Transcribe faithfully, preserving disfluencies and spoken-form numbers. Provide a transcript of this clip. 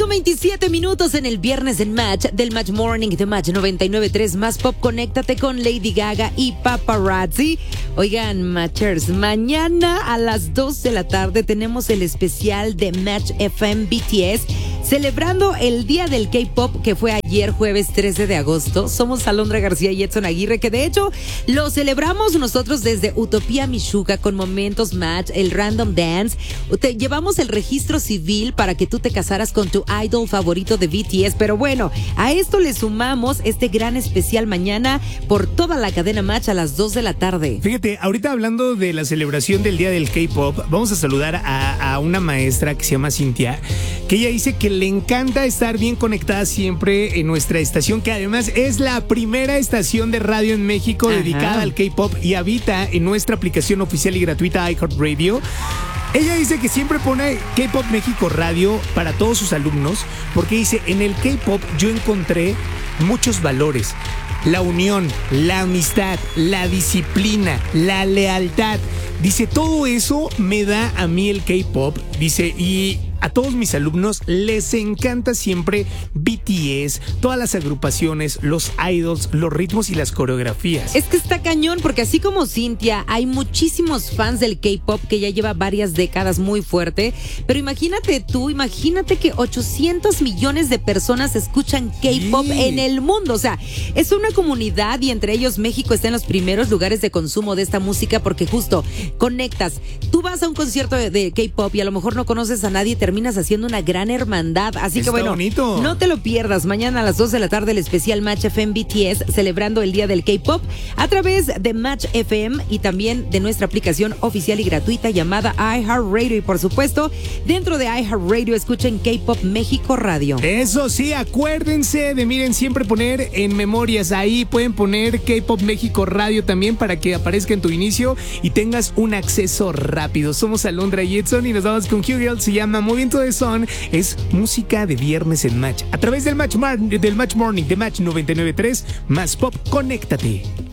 con veintisiete minutos en el viernes en Match del Match Morning de Match noventa y nueve punto tres Más Pop. Conéctate con Lady Gaga y Paparazzi. Oigan, Matchers, mañana a las dos de la tarde tenemos el especial de Match F M B T S celebrando el Día del K-Pop que fue ayer jueves trece de agosto. Somos Alondra García y Edson Aguirre, que de hecho lo celebramos nosotros desde Utopía Michuca con Momentos Match, el Random Dance. Te llevamos el registro civil para que tú te casaras con tu idol favorito de B T S. Pero bueno, a esto le sumamos este gran especial mañana por toda la cadena Match a las dos de la tarde. Fíjate, ahorita hablando de la celebración del Día del K-Pop, vamos a saludar a, a una maestra que se llama Cintia, que ella dice que le encanta estar bien conectada siempre en nuestra estación, que además es la primera estación de radio en México Ajá. dedicada al K-Pop y habita en nuestra aplicación oficial y gratuita iHeartRadio. Ella dice que siempre pone K-Pop México Radio para todos sus alumnos, porque dice, en el K-Pop yo encontré muchos valores. La unión, la amistad, la disciplina, la lealtad. Dice, todo eso me da a mí el K-Pop. Dice, y a todos mis alumnos les encanta siempre B T S, todas las agrupaciones, los idols, los ritmos y las coreografías. Es que está cañón, porque así como Cintia, hay muchísimos fans del K-Pop que ya lleva varias décadas muy fuerte. Pero imagínate tú, imagínate que ochocientos millones de personas escuchan K-Pop sí. en el mundo. O sea, es una comunidad y entre ellos México está en los primeros lugares de consumo de esta música, porque justo conectas. Tú vas a un concierto de, de K-Pop y a lo mejor no conoces a nadie, terminas haciendo una gran hermandad. Así Está que bueno, bonito. No te lo pierdas. Mañana a las dos de la tarde el especial Match F M B T S celebrando el Día del K-Pop a través de Match F M y también de nuestra aplicación oficial y gratuita llamada iHeartRadio. Y por supuesto, dentro de iHeartRadio escuchen K-Pop México Radio. Eso sí, acuérdense de, miren, siempre poner en memorias. Ahí pueden poner K-Pop México Radio también para que aparezca en tu inicio y tengas un acceso rápido. Somos Alondra y Edson y nos vamos con Hugh Girl. Se llama Movimiento de Son. Es música de viernes en Match a través del Match, Mar- del Match Morning de Match noventa y nueve punto tres Más Pop. Conéctate.